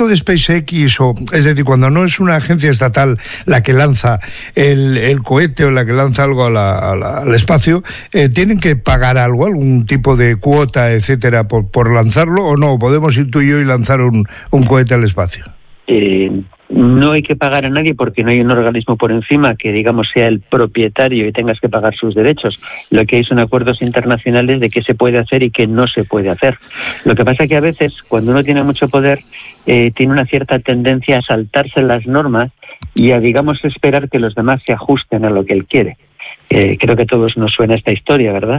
esto de SpaceX, es decir, cuando no es una agencia estatal la que lanza el cohete o la que lanza algo al espacio, ¿tienen que pagar algo, algún tipo de cuota, etcétera, por lanzarlo, o no? ¿Podemos ir tú y yo y lanzar un cohete al espacio? No hay que pagar a nadie porque no hay un organismo por encima que, digamos, sea el propietario y tengas que pagar sus derechos. Lo que hay son acuerdos internacionales de qué se puede hacer y qué no se puede hacer. Lo que pasa es que a veces, cuando uno tiene mucho poder, tiene una cierta tendencia a saltarse las normas y a, digamos, esperar que los demás se ajusten a lo que él quiere. Creo que a todos nos suena esta historia, ¿verdad?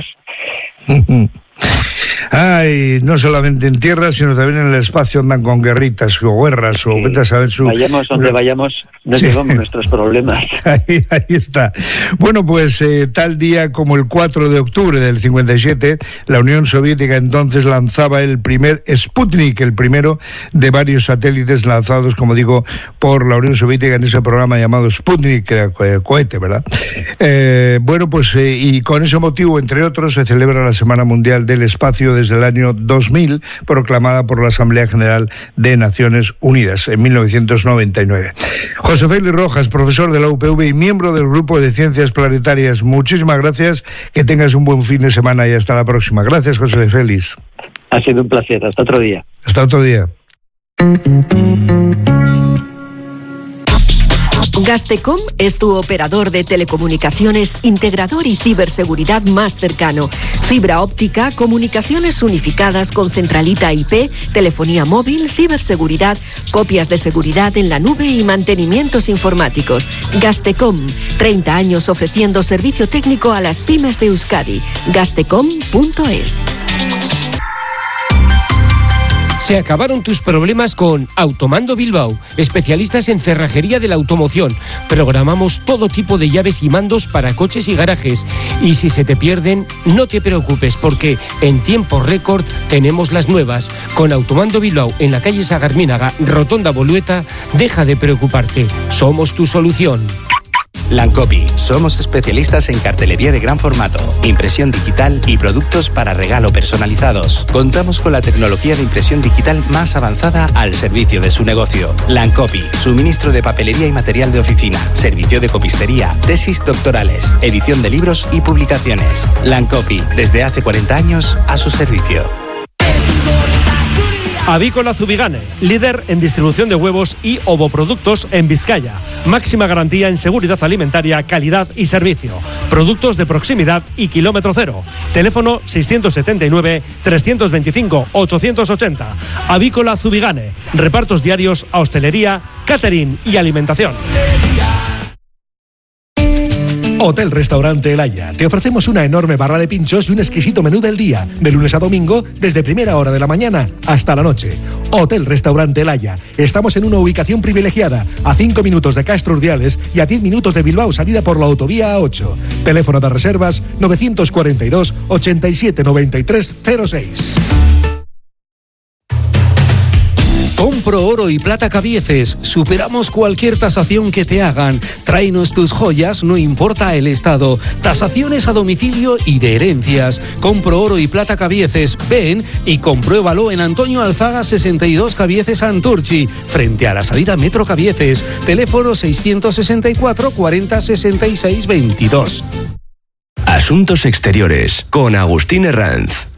Ay, no solamente en tierra, sino también en el espacio andan con guerritas o guerras, o vete a saber su... Vayamos donde vayamos, nos llevamos nuestros problemas. Ahí está. Bueno, pues tal día como el 4 de octubre del 57, la Unión Soviética entonces lanzaba el primer Sputnik, el primero de varios satélites lanzados, como digo, por la Unión Soviética en ese programa llamado Sputnik, que era cohete, ¿verdad? Bueno, pues y con ese motivo, entre otros, se celebra la Semana Mundial del Espacio desde el año 2000, proclamada por la Asamblea General de Naciones Unidas en 1999. José Félix Rojas, profesor de la UPV y miembro del Grupo de Ciencias Planetarias, muchísimas gracias, que tengas un buen fin de semana y hasta la próxima. Gracias, José Félix. Ha sido un placer, hasta otro día. Hasta otro día. Gastecom es tu operador de telecomunicaciones, integrador y ciberseguridad más cercano. Fibra óptica, comunicaciones unificadas con centralita IP, telefonía móvil, ciberseguridad, copias de seguridad en la nube y mantenimientos informáticos. Gastecom, 30 años ofreciendo servicio técnico a las pymes de Euskadi. Gastecom.es. Se acabaron tus problemas con Automando Bilbao, especialistas en cerrajería de la automoción. Programamos todo tipo de llaves y mandos para coches y garajes. Y si se te pierden, no te preocupes, porque en tiempo récord tenemos las nuevas. Con Automando Bilbao en la calle Sagarminaga, Rotonda Bolueta, deja de preocuparte. Somos tu solución. Lancopi. Somos especialistas en cartelería de gran formato, impresión digital y productos para regalo personalizados. Contamos con la tecnología de impresión digital más avanzada al servicio de su negocio. Lancopi. Suministro de papelería y material de oficina, servicio de copistería, tesis doctorales, edición de libros y publicaciones. Lancopi. Desde hace 40 años a su servicio. Avícola Zubigane, líder en distribución de huevos y ovoproductos en Vizcaya. Máxima garantía en seguridad alimentaria, calidad y servicio. Productos de proximidad y kilómetro cero. Teléfono 679-325-880. Avícola Zubigane. Repartos diarios a hostelería, catering y alimentación. Hotel Restaurante El Haya. Te ofrecemos una enorme barra de pinchos y un exquisito menú del día, de lunes a domingo, desde primera hora de la mañana hasta la noche. Hotel Restaurante El Haya. Estamos en una ubicación privilegiada, a 5 minutos de Castro Urdiales y a 10 minutos de Bilbao, salida por la autovía A8. Teléfono de reservas 942 87 93 06. Compro Oro y Plata Cabieces. Superamos cualquier tasación que te hagan. Tráenos tus joyas, no importa el estado. Tasaciones a domicilio y de herencias. Compro Oro y Plata Cabieces. Ven y compruébalo en Antonio Alzaga 62 Cabieces Anturchi, frente a la salida Metro Cabieces. Teléfono 664 40 66 22. Asuntos Exteriores con Agustín Herranz.